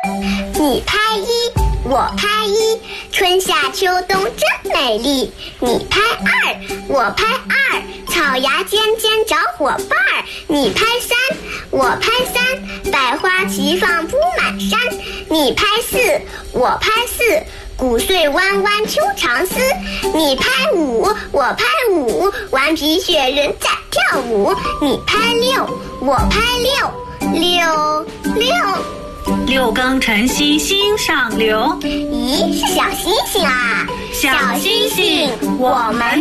你拍一，我拍一，春夏秋冬真美丽。你拍二，我拍二，草芽尖尖找伙伴儿。你拍三，我拍三，百花齐放铺满山。你拍四，我拍四，谷穗弯弯秋长丝。你拍五，我拍五，顽皮雪人在跳舞。你拍六，我拍六， 六更晨曦心上流。 咦，是小星星啊！ 小星星，我们